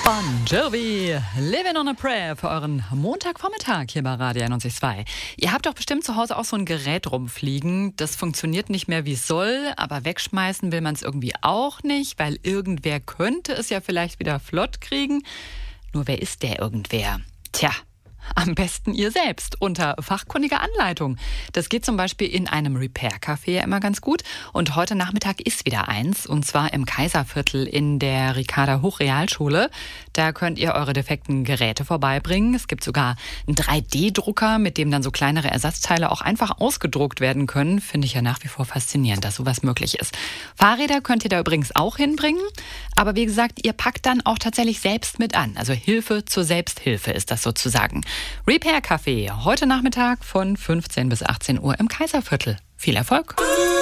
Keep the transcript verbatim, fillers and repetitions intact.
Bon Jovi, Living on a Prayer für euren Montagvormittag hier bei Radio einundneunzig Komma zwei. Ihr habt doch bestimmt zu Hause auch so ein Gerät rumfliegen. Das funktioniert nicht mehr, wie es soll, aber wegschmeißen will man es irgendwie auch nicht, weil irgendwer könnte es ja vielleicht wieder flott kriegen. Nur wer ist der irgendwer? Tja, am besten ihr selbst unter fachkundiger Anleitung. Das geht zum Beispiel in einem Repair-Café ja immer ganz gut. Und heute Nachmittag ist wieder eins, und zwar im Kaiserviertel in der Ricarda Hochrealschule. Da könnt ihr eure defekten Geräte vorbeibringen. Es gibt sogar einen drei D Drucker, mit dem dann so kleinere Ersatzteile auch einfach ausgedruckt werden können. Finde ich ja nach wie vor faszinierend, dass sowas möglich ist. Fahrräder könnt ihr da übrigens auch hinbringen. Aber wie gesagt, ihr packt dann auch tatsächlich selbst mit an. Also Hilfe zur Selbsthilfe ist das sozusagen. Repair Café, heute Nachmittag von fünfzehn bis achtzehn Uhr im Kaiserviertel. Viel Erfolg!